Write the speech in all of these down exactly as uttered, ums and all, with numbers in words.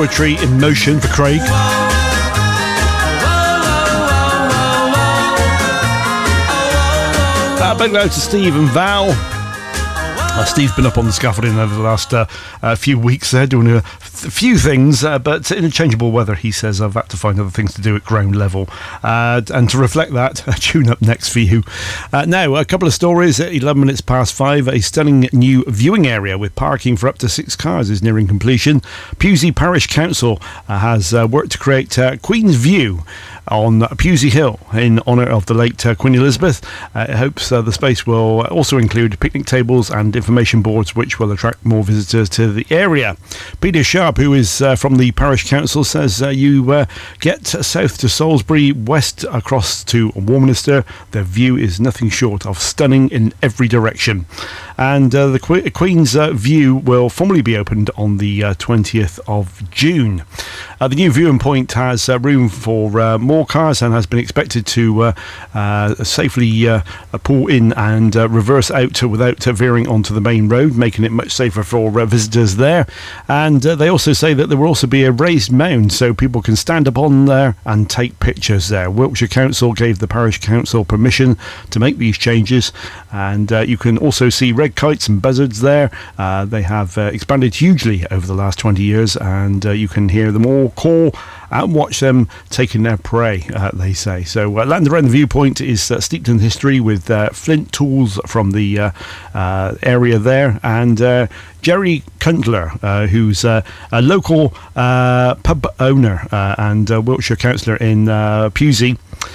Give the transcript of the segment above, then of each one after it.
Poetry in Motion for Craig. Uh, big hello to Steve and Val. Uh, Steve's been up on the scaffolding over the last uh, uh, few weeks there, doing a th- few things, uh, but in changeable weather, he says, I've had to find other things to do at ground level. Uh, and to reflect that, a tune up next for you. Uh, now, a couple of stories at eleven minutes past five. A stunning new viewing area with parking for up to six cars is nearing completion. Pewsey Parish Council uh, has uh, worked to create uh, Queen's View on Pewsey Hill in honour of the late uh, Queen Elizabeth. Uh, it hopes uh, the space will also include picnic tables and information boards which will attract more visitors to the area. Peter Sharp, who is uh, from the Parish Council, says uh, you uh, get south to Salisbury, west across to Warminster. The view is nothing short of stunning in every direction. And uh, the que- Queen's uh, View will formally be opened on the uh, twentieth of June. Uh, the new viewing point has uh, room for uh, more cars and has been expected to uh, uh, safely uh, pull in and uh, reverse out without uh, veering onto the main road, making it much safer for uh, visitors there. And uh, they also say that there will also be a raised mound so people can stand up on there and take pictures there. Wiltshire Council gave the Parish Council permission to make these changes, and uh, you can also see red kites and buzzards there. Uh, they have uh, expanded hugely over the last twenty years, and uh, you can hear them all call and watch them taking their prey, uh, they say. So uh, Land Around the Viewpoint is uh, steeped in history with uh, flint tools from the uh, uh, area there, and uh, Jerry Kuntler, uh, who's uh, a local uh, pub owner uh, and uh, Wiltshire councillor in uh, Pewsey.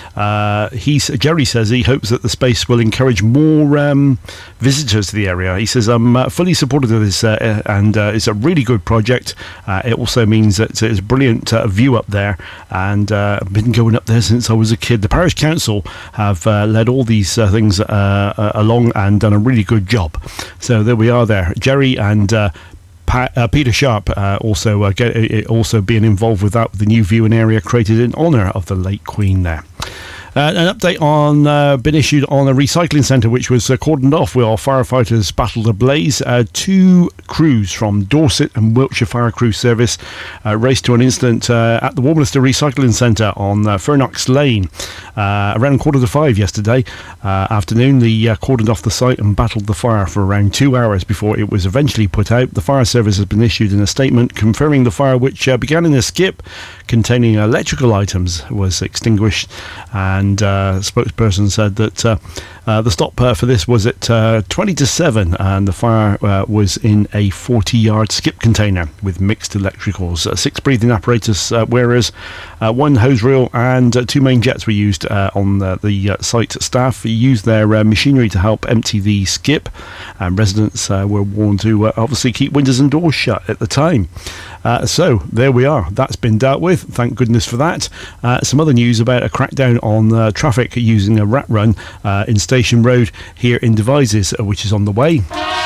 Uh, he's, Jerry says he hopes that the space will encourage more um, visitors to the area. He says, I'm uh, fully supportive of this uh, and uh, it's a really good project. Uh, it also means that it's a brilliant uh, view up there, and uh, I've been going up there since I was a kid. The Parish Council have uh, led all these uh, things uh, uh, along and done a really good job. So there we are there. Jerry and uh, Pa- uh, Peter Sharp uh, also uh, get, uh, also being involved with that, with the new viewing area created in honour of the late Queen there. Uh, an update on uh, been issued on a recycling centre which was uh, cordoned off while firefighters battled a blaze. Uh, two crews from Dorset and Wiltshire Fire Crew Service uh, raced to an incident uh, at the Warminster Recycling Centre on uh, Fernox Lane uh, around quarter to five yesterday uh, afternoon. They uh, cordoned off the site and battled the fire for around two hours before it was eventually put out. The fire service has been issued in a statement confirming the fire, which uh, began in a skip containing electrical items, was extinguished, and uh, spokesperson said that uh, uh, the stop uh, for this was at uh, twenty to seven, and the fire uh, was in a forty yard skip container with mixed electricals. Uh, six breathing apparatus uh, wearers, uh, one hose reel and uh, two main jets were used uh, on the, the uh, site. Staff used their uh, machinery to help empty the skip, and residents uh, were warned to uh, obviously keep windows and doors shut at the time. Uh, so there we are, that's been dealt with, thank goodness for that. Uh, some other news about a crackdown on uh, traffic using a rat run uh, in Station Road here in Devizes, uh, which is on the way.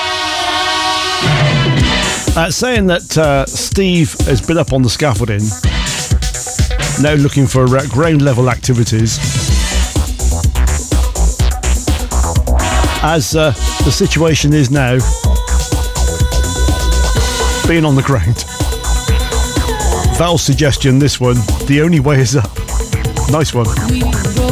Uh, saying that uh, Steve has been up on the scaffolding, now looking for uh, ground level activities, as uh, the situation is now, being on the ground. Val's suggestion, this one, the only way is up. Nice one.